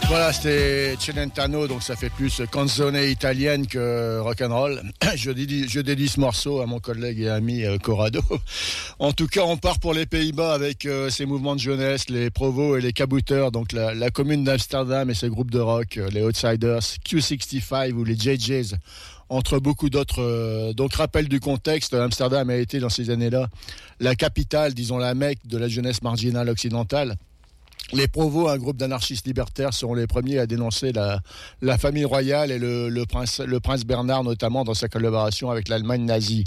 Voilà, c'était Celentano, donc ça fait plus canzone italienne que rock'n'roll. Je dédie ce morceau à mon collègue et ami Corrado. En tout cas, on part pour les Pays-Bas avec ces mouvements de jeunesse, les Provo et les Kabouters, donc la commune d'Amsterdam et ses groupes de rock, les Outsiders, Q65 ou les JJs, entre beaucoup d'autres. Donc, rappel du contexte, Amsterdam a été dans ces années-là la capitale, disons la Mecque de la jeunesse marginale occidentale. Les Provo, un groupe d'anarchistes libertaires, seront les premiers à dénoncer la famille royale et le prince Bernard, notamment dans sa collaboration avec l'Allemagne nazie.